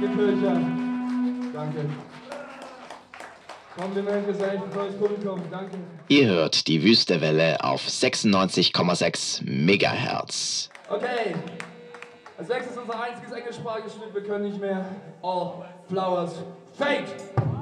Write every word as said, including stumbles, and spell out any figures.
die Kirche. Danke. Kompliment gesagt für neues Publikum. Danke. Ihr hört die Wüstewelle auf sechsundneunzig Komma sechs Megahertz. Okay. Als nächstes unser einziges englischsprachiges Stück. Wir können nicht mehr. All Flowers Fade.